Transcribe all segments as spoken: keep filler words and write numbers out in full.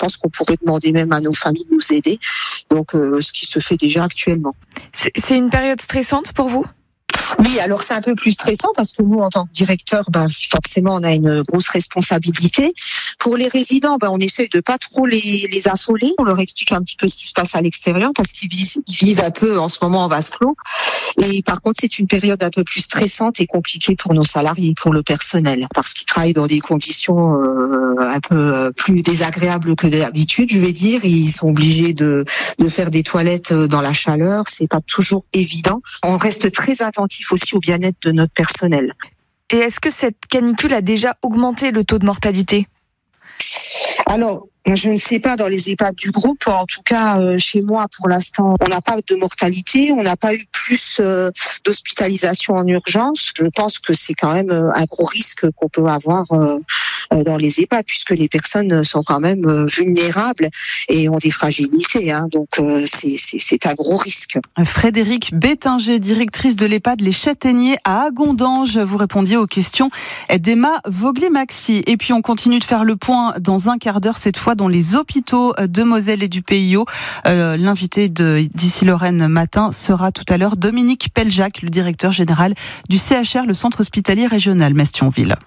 pense qu'on pourrait demander même à nos familles de nous aider. Donc, euh, ce qui se fait déjà actuellement. C'est, c'est une période stressante pour vous ? Oui, alors c'est un peu plus stressant parce que nous, en tant que directeur, ben forcément, on a une grosse responsabilité. Pour les résidents, ben on essaye de pas trop les, les affoler. On leur explique un petit peu ce qui se passe à l'extérieur parce qu'ils vivent, ils vivent un peu en ce moment en vase clos. Et par contre, c'est une période un peu plus stressante et compliquée pour nos salariés, pour le personnel, parce qu'ils travaillent dans des conditions euh, un peu plus désagréables que d'habitude, je vais dire. Ils sont obligés de, de faire des toilettes dans la chaleur. C'est pas toujours évident. On reste très attentif aussi au bien-être de notre personnel. Et est-ce que cette canicule a déjà augmenté le taux de mortalité ? Alors, je ne sais pas dans les EHPAD du groupe, en tout cas euh, chez moi pour l'instant, on n'a pas de mortalité, on n'a pas eu plus euh, d'hospitalisation en urgence. Je pense que c'est quand même euh, un gros risque qu'on peut avoir euh, euh, dans les EHPAD puisque les personnes sont quand même euh, vulnérables et ont des fragilités, hein, donc euh, c'est, c'est, c'est un gros risque. Frédéric Bétinger, directrice de l'EHPAD Les Châtaigniers à Agondange, vous répondiez aux questions d'Emma Vogli-Maxi. Et puis on continue de faire le point dans un quart d'heure cette fois dans les hôpitaux de Moselle et du Pays Haut. Euh, l'invité de d'Ici Lorraine matin sera tout à l'heure Dominique Peljac, le directeur général du C H R, le centre hospitalier régional Metz-Thionville.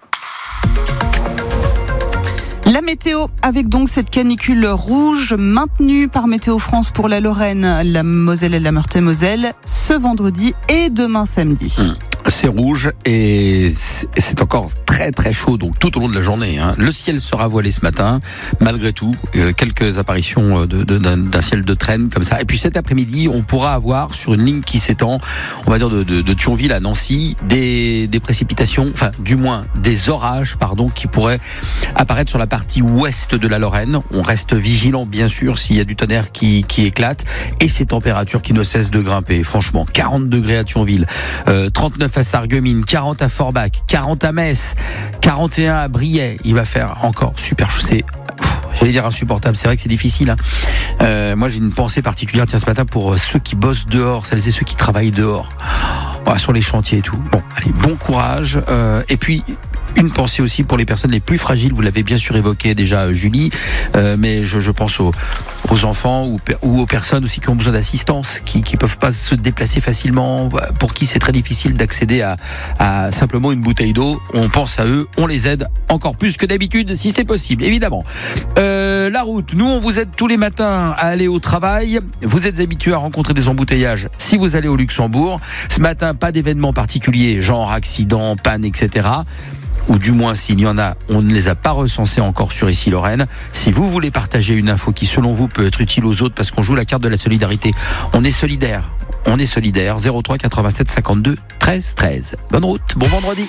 La météo, avec donc cette canicule rouge maintenue par Météo France pour la Lorraine, la Moselle et la Meurthe-et-Moselle ce vendredi et demain samedi. Mmh. C'est rouge et c'est encore très très chaud donc tout au long de la journée. Hein. Le ciel sera voilé ce matin, malgré tout, euh, quelques apparitions de, de, d'un, d'un ciel de traîne comme ça. Et puis cet après-midi, on pourra avoir sur une ligne qui s'étend, on va dire de, de, de Thionville à Nancy, des, des précipitations, enfin du moins des orages, pardon, qui pourraient apparaître sur la partie ouest de la Lorraine. On reste vigilant bien sûr s'il y a du tonnerre qui, qui éclate et ces températures qui ne cessent de grimper. Franchement, quarante degrés à Thionville, euh, trente-neuf à Sarreguemines, quarante à Forbach, quarante à Metz, quarante et un à Briey. Il va faire encore super chaud. C'est, pff, j'allais dire insupportable. C'est vrai que c'est difficile. Hein. Euh, moi, j'ai une pensée particulière tiens, ce matin pour ceux qui bossent dehors, celles et ceux qui travaillent dehors, oh, sur les chantiers et tout. Bon, allez, bon courage. Euh, et puis, une pensée aussi pour les personnes les plus fragiles. Vous l'avez bien sûr évoqué déjà, Julie, euh, mais je, je pense aux, aux enfants ou, ou aux personnes aussi qui ont besoin d'assistance, qui qui peuvent pas se déplacer facilement, pour qui c'est très difficile d'accéder à, à simplement une bouteille d'eau. On pense à eux, on les aide encore plus que d'habitude, si c'est possible, évidemment. Euh, la route, nous on vous aide tous les matins à aller au travail. Vous êtes habitués à rencontrer des embouteillages si vous allez au Luxembourg. Ce matin, pas d'événements particuliers, genre accident, panne, et cetera. Ou du moins s'il y en a, on ne les a pas recensés encore sur Ici Lorraine. Si vous voulez partager une info qui selon vous peut être utile aux autres parce qu'on joue la carte de la solidarité, on est solidaire, on est solidaire. zéro trois quatre-vingt-sept cinquante-deux treize treize. Bonne route, bon vendredi.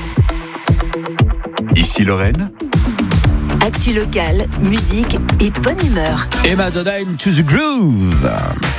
Ici Lorraine. Actu locale, musique et bonne humeur. Emma Dodine to the groove.